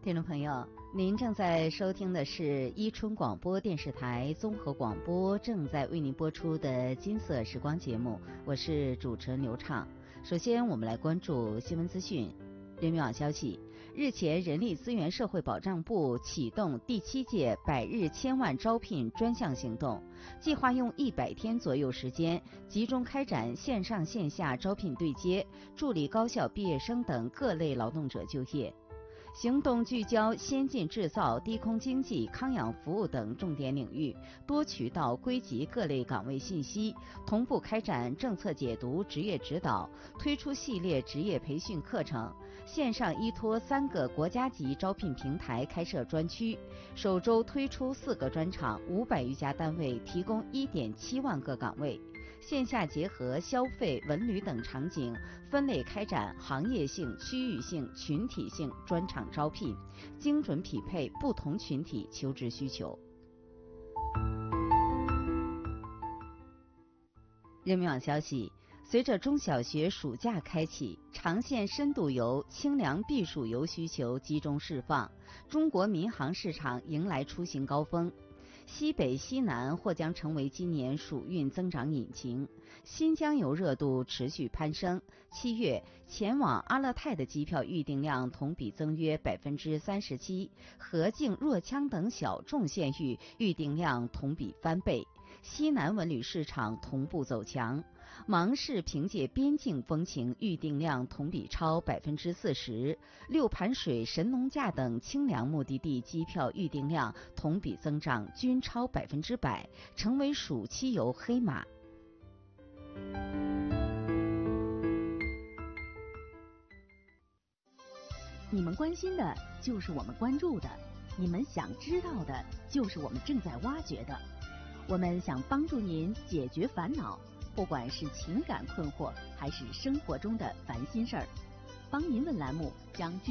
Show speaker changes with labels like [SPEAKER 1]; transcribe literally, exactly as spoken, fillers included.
[SPEAKER 1] 听众朋友，您正在收听的是伊春广播电视台综合广播正在为您播出的金色时光节目，我是主持人刘畅。首先我们来关注新闻资讯。人民网消息，日前人力资源社会保障部启动第七届百日千万招聘专项行动，计划用一百天左右时间，集中开展线上线下招聘对接，助力高校毕业生等各类劳动者就业。行动聚焦先进制造、低空经济、康养服务等重点领域，多渠道归集各类岗位信息，同步开展政策解读、职业指导，推出系列职业培训课程。线上依托三个国家级招聘平台开设专区，首周推出四个专场，五百余家单位提供一点七万个岗位。线下结合消费、文旅等场景，分类开展行业性、区域性、群体性专场招聘，精准匹配不同群体求职需求。人民网消息，随着中小学暑假开启，长线深度游、清凉避暑游需求集中释放，中国民航市场迎来出行高峰。西北、西南或将成为今年暑运增长引擎，新疆游热度持续攀升。七月前往阿勒泰的机票预订量同比增约百分之三十七，河静、若羌等小众县域预订量同比翻倍。西南文旅市场同步走强，芒市凭借边境风情预订量同比超百分之四十，六盘水、神农架等清凉目的地机票预订量同比增长均超百分之百，成为暑期游黑马。
[SPEAKER 2] 你们关心的就是我们关注的，你们想知道的就是我们正在挖掘的。我们想帮助您解决烦恼，不管是情感困惑还是生活中的烦心事儿，帮您问栏目将